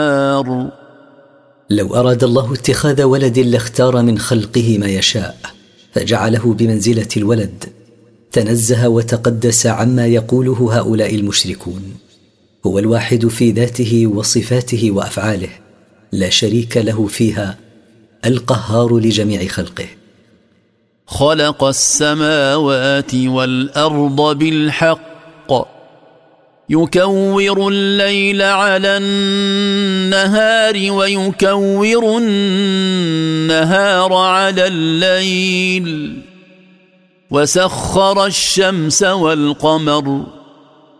لو أراد الله اتخاذ ولد لاختار من خلقه ما يشاء فجعله بمنزلة الولد، تنزه وتقدس عما يقوله هؤلاء المشركون. هو الواحد في ذاته وصفاته وأفعاله، لا شريك له فيها، القهار لجميع خلقه. خلق السماوات والأرض بالحق يكور الليل على النهار ويكور النهار على الليل وسخر الشمس والقمر